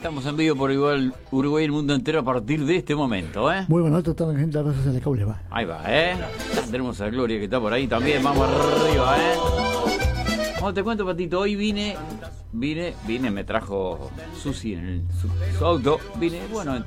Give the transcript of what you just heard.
Estamos en vivo por igual Uruguay y el mundo entero a partir de este momento, ¿eh? Muy bueno, esto está la gente gracias al cable, va. Ahí va, ¿eh? Tenemos a Gloria que está por ahí también, vamos arriba, ¿eh? Bueno, te cuento, Patito, hoy vine, me trajo Susi en su auto, vine, bueno,